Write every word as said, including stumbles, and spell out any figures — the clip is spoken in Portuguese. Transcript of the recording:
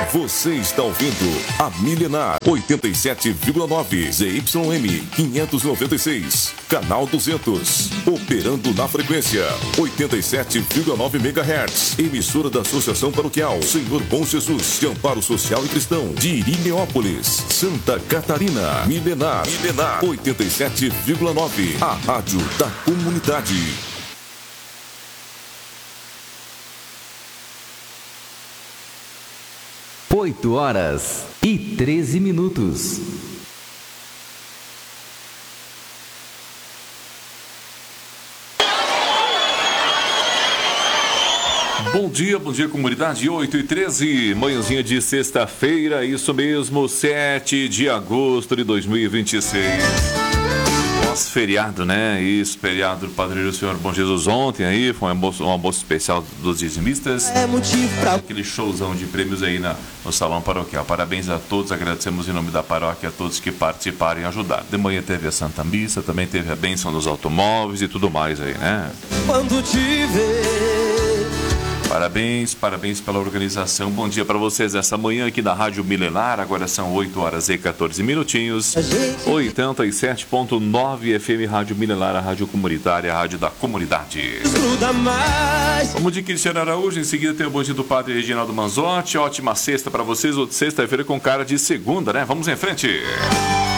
Você está ouvindo a Milenar oitenta e sete vírgula nove Z Y M quinhentos e noventa e seis, canal duzentos, operando na frequência oitenta e sete vírgula nove megahertz, emissora da Associação Paroquial Senhor Bom Jesus de Amparo Social e Cristão de Irineópolis, Santa Catarina. Milenar, Milenar oitenta e sete vírgula nove, a rádio da comunidade. oito horas e treze minutos. Bom dia, bom dia comunidade, oito e treze, manhãzinha de sexta-feira, isso mesmo, sete de agosto de dois mil e vinte e seis. Pós-feriado, né? Isso, feriado do Padroeiro do Senhor Bom Jesus ontem aí, foi um almoço, um almoço especial dos dizimistas. É motivo pra... Aquele showzão de prêmios aí na, no Salão Paroquial. Parabéns a todos, agradecemos em nome da paróquia a todos que participaram e ajudaram. De manhã teve a Santa Missa, também teve a bênção dos automóveis e tudo mais aí, né? Quando te ver... Parabéns, parabéns pela organização. Bom dia para vocês essa manhã aqui da Rádio Milenar. Agora são oito horas e quatorze minutinhos. oitenta e sete ponto nove F M Rádio Milenar, a rádio comunitária, a rádio da comunidade. Vamos de Cristiano Araújo. Em seguida tem o bom dia do Padre Reginaldo Manzotti. Ótima sexta para vocês. Sexta-feira com cara de segunda, né? Vamos em frente.